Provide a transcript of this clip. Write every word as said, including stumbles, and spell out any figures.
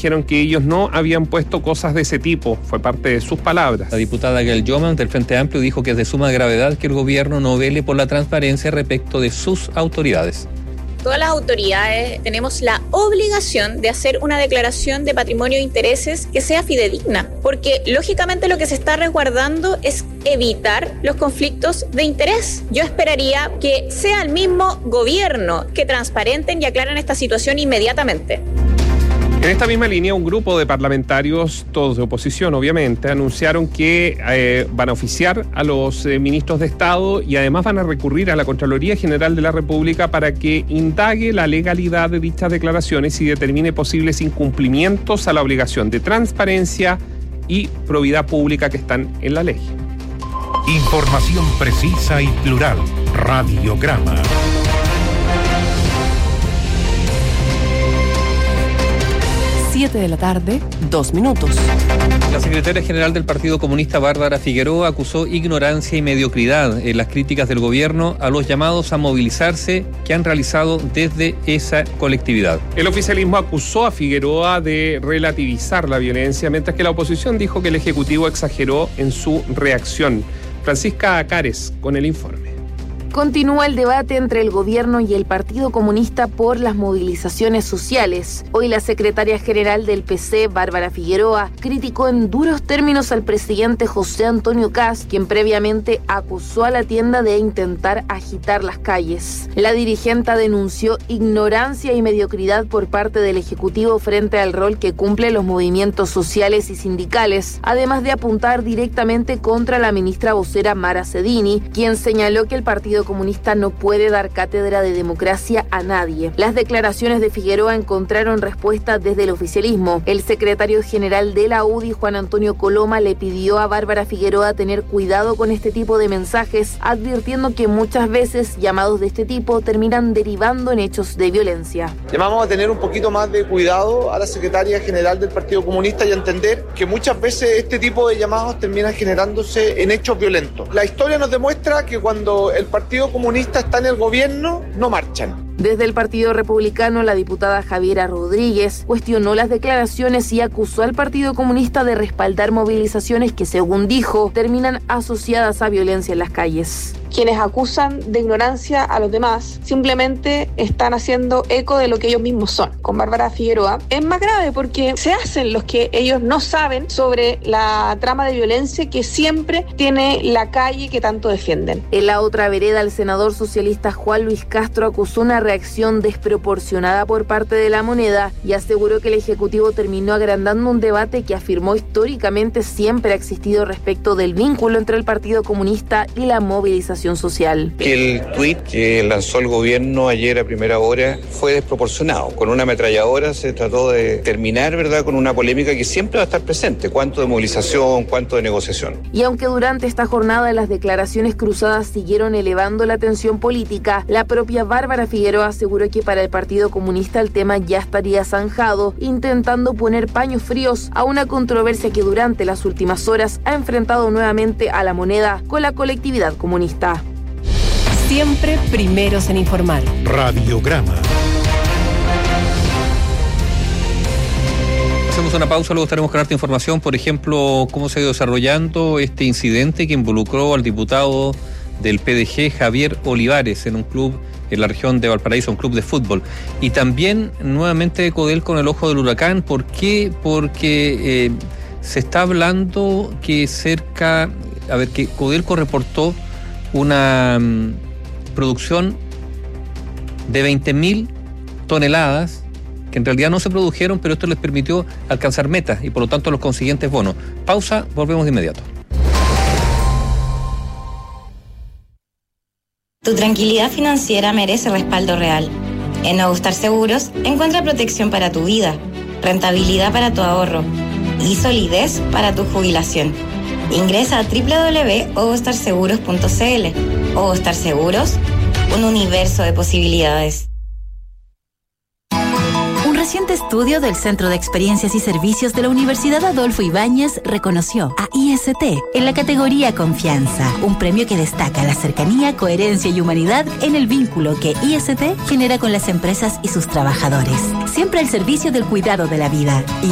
dijeron que ellos no habían puesto cosas de ese tipo. Fue parte de sus palabras. La diputada Gail Yoman del Frente Amplio dijo que es de suma gravedad que el gobierno no vele por la transparencia respecto de sus autoridades. Todas las autoridades tenemos la obligación de hacer una declaración de patrimonio e intereses que sea fidedigna, porque lógicamente lo que se está resguardando es evitar los conflictos de interés. Yo esperaría que sea el mismo gobierno que transparenten y aclaren esta situación inmediatamente. En esta misma línea, un grupo de parlamentarios, todos de oposición obviamente, anunciaron que eh, van a oficiar a los eh, ministros de Estado y además van a recurrir a la Contraloría General de la República para que indague la legalidad de dichas declaraciones y determine posibles incumplimientos a la obligación de transparencia y probidad pública que están en la ley. Información precisa y plural. Radiograma. siete de la tarde, dos minutos. La secretaria general del Partido Comunista, Bárbara Figueroa, acusó ignorancia y mediocridad en las críticas del gobierno a los llamados a movilizarse que han realizado desde esa colectividad. El oficialismo acusó a Figueroa de relativizar la violencia, mientras que la oposición dijo que el Ejecutivo exageró en su reacción. Francisca Acares con el informe. Continúa el debate entre el gobierno y el Partido Comunista por las movilizaciones sociales. Hoy la secretaria general del P C, Bárbara Figueroa, criticó en duros términos al presidente José Antonio Kast, quien previamente acusó a la tienda de intentar agitar las calles. La dirigente denunció ignorancia y mediocridad por parte del Ejecutivo frente al rol que cumplen los movimientos sociales y sindicales, además de apuntar directamente contra la ministra vocera Mara Cedini, quien señaló que el Partido Comunista no puede dar cátedra de democracia a nadie. Las declaraciones de Figueroa encontraron respuesta desde el oficialismo. El secretario general de la U D I, Juan Antonio Coloma, le pidió a Bárbara Figueroa tener cuidado con este tipo de mensajes, advirtiendo que muchas veces llamados de este tipo terminan derivando en hechos de violencia. Llamamos a tener un poquito más de cuidado a la secretaria general del Partido Comunista y a entender que muchas veces este tipo de llamados terminan generándose en hechos violentos. La historia nos demuestra que cuando el Partido El Partido Comunista está en el gobierno, no marchan. Desde el Partido Republicano, la diputada Javiera Rodríguez cuestionó las declaraciones y acusó al Partido Comunista de respaldar movilizaciones que, según dijo, terminan asociadas a violencia en las calles. Quienes acusan de ignorancia a los demás simplemente están haciendo eco de lo que ellos mismos son. Con Bárbara Figueroa es más grave porque se hacen los que ellos no saben sobre la trama de violencia que siempre tiene la calle que tanto defienden. En la otra vereda, el senador socialista Juan Luis Castro acusó una reacción desproporcionada por parte de la moneda y aseguró que el Ejecutivo terminó agrandando un debate que afirmó históricamente siempre ha existido respecto del vínculo entre el Partido Comunista y la movilización social. El tuit que lanzó el gobierno ayer a primera hora fue desproporcionado. Con una ametralladora se trató de terminar, ¿verdad?, con una polémica que siempre va a estar presente. Cuánto de movilización, cuánto de negociación. Y aunque durante esta jornada las declaraciones cruzadas siguieron elevando la tensión política, la propia Bárbara Figueroa aseguró que para el Partido Comunista el tema ya estaría zanjado, intentando poner paños fríos a una controversia que durante las últimas horas ha enfrentado nuevamente a la moneda con la colectividad comunista. Siempre primeros en informar. Radiograma. Hacemos una pausa, luego estaremos con harta información, por ejemplo, cómo se ha ido desarrollando este incidente que involucró al diputado del P D G, Javier Olivares, en un club en la región de Valparaíso, un club de fútbol. Y también, nuevamente, Codel con el ojo del huracán. ¿Por qué? Porque eh, se está hablando que cerca... A ver, que Codelco reportó una um, producción de veinte mil toneladas que en realidad no se produjeron, pero esto les permitió alcanzar metas y por lo tanto los consiguientes bonos. Pausa, volvemos de inmediato. Tu tranquilidad financiera merece respaldo real. En Nuevo Star Seguros encuentra protección para tu vida, rentabilidad para tu ahorro y solidez para tu jubilación. Ingresa a doble u doble u doble u punto ovostar seguros punto c l. Ovostar Seguros, un universo de posibilidades. Un reciente estudio del Centro de Experiencias y Servicios de la Universidad Adolfo Ibáñez reconoció a I S T en la categoría Confianza, un premio que destaca la cercanía, coherencia y humanidad en el vínculo que I S T genera con las empresas y sus trabajadores, siempre al servicio del cuidado de la vida.